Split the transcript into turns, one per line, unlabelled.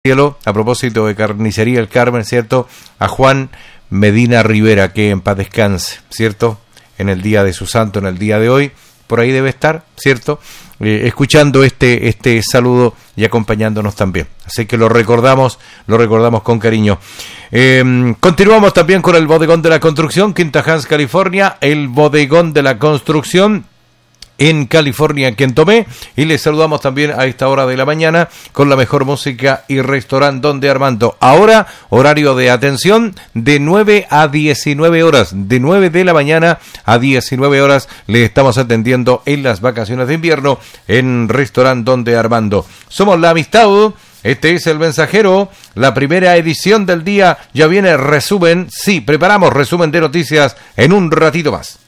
cielo, a propósito de Carnicería El Carmen, ¿cierto? A Juan Medina Rivera, que en paz descanse, ¿cierto? En el día de su santo, en el día de hoy, por ahí debe estar, ¿cierto? Escuchando este saludo y acompañándonos también. Así que lo recordamos con cariño. Continuamos también con el Bodegón de la Construcción, Quinta Hans, California, el Bodegón de la Construcción en California, en quien tomé, y les saludamos también a esta hora de la mañana con la mejor música y restaurante Donde Armando. Ahora, horario de atención de 9 a 19 horas, de 9 de la mañana a 19 horas, les estamos atendiendo en las vacaciones de invierno en restaurante Donde Armando. Somos La Amistad, este es El Mensajero, la primera edición del día, ya viene resumen, sí, preparamos resumen de noticias en un ratito más.